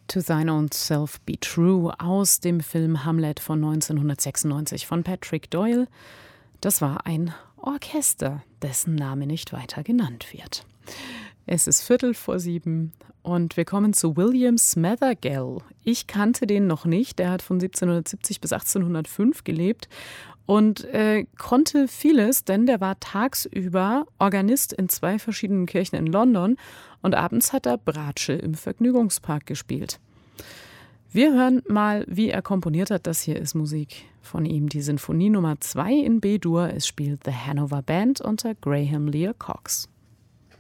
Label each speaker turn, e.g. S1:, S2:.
S1: To Thine Own Self Be True aus dem Film Hamlet von 1996 von Patrick Doyle. Das war ein Orchester, dessen Name nicht weiter genannt wird. Es ist 6:45 und wir kommen zu William Smeathagel. Ich kannte den noch nicht, der hat von 1770 bis 1805 gelebt und konnte vieles, denn der war tagsüber Organist in 2 verschiedenen Kirchen in London und abends hat er Bratsche im Vergnügungspark gespielt. Wir hören mal, wie er komponiert hat. Das hier ist Musik von ihm, die Sinfonie Nummer 2 in B-Dur. Es spielt The Hanover Band unter Graham Lear Cox.